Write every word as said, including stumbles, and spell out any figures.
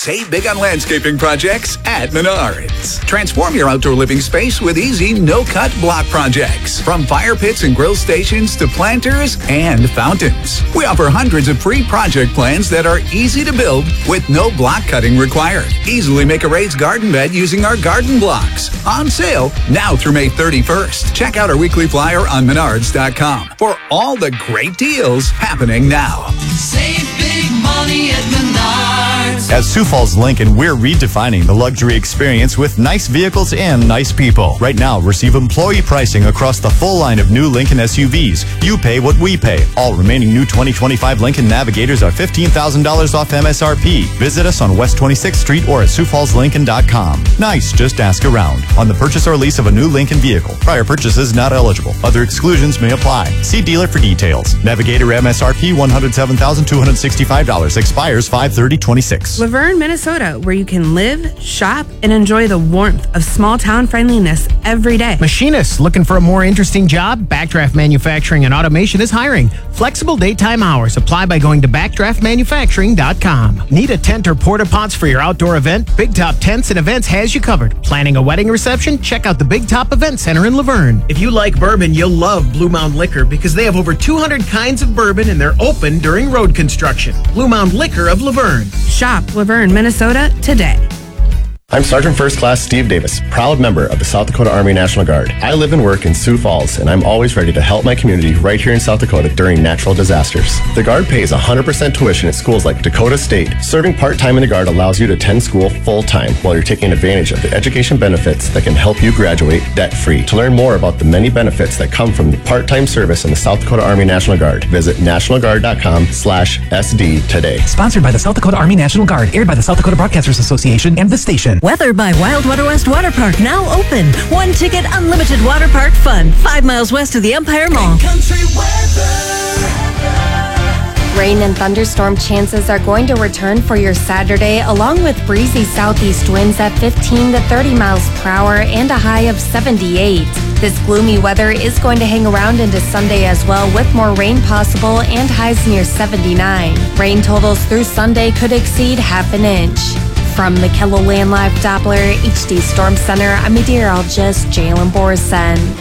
Save big on landscaping projects at Menards. Transform your outdoor living space with easy, no-cut block projects. From fire pits and grill stations to planters and fountains. We offer hundreds of free project plans that are easy to build with no block cutting required. Easily make a raised garden bed using our garden blocks. On sale now through May thirty-first. Check out our weekly flyer on menards dot com for all the great deals happening now. Save big money at Menards. At Sioux Falls Lincoln, we're redefining the luxury experience with nice vehicles and nice people. Right now, receive employee pricing across the full line of new Lincoln S U Vs. You pay what we pay. All remaining new twenty twenty-five Lincoln Navigators are fifteen thousand dollars off M S R P. Visit us on West twenty-sixth Street or at sioux falls lincoln dot com. Nice, just ask around. On the purchase or lease of a new Lincoln vehicle. Prior purchases not eligible. Other exclusions may apply. See dealer for details. Navigator M S R P one hundred seven thousand two hundred sixty-five dollars. Expires five thirty twenty-six. Laverne, Minnesota, where you can live, shop, and enjoy the warmth of small town friendliness every day. Machinists looking for a more interesting job? Backdraft Manufacturing and Automation is hiring. Flexible daytime hours. Apply by going to backdraft manufacturing dot com. Need a tent or porta pots for your outdoor event? Big Top Tents and Events has you covered. Planning a wedding reception? Check out the Big Top Event Center in Laverne. If you like bourbon, you'll love Blue Mound Liquor because they have over two hundred kinds of bourbon and they're open during road construction. Blue Mound Liquor of Laverne. Shop Laverne, Minnesota today. I'm Sergeant First Class Steve Davis, proud member of the South Dakota Army National Guard. I live and work in Sioux Falls, and I'm always ready to help my community right here in South Dakota during natural disasters. The Guard pays one hundred percent tuition at schools like Dakota State. Serving part-time in the Guard allows you to attend school full-time while you're taking advantage of the education benefits that can help you graduate debt-free. To learn more about the many benefits that come from the part-time service in the South Dakota Army National Guard, visit national guard dot com slash S D today. Sponsored by the South Dakota Army National Guard, aired by the South Dakota Broadcasters Association and the station. Weather by Wildwater West Water Park, now open. One ticket, unlimited water park fun. Five miles west of the Empire Mall. Country weather. Rain and thunderstorm chances are going to return for your Saturday, along with breezy southeast winds at fifteen to thirty miles per hour and a high of seventy-eight. This gloomy weather is going to hang around into Sunday as well, with more rain possible and highs near seventy-nine. Rain totals through Sunday could exceed half an inch. From the KELOLAND Live Doppler H D Storm Center, I'm meteorologist Jalen Borson.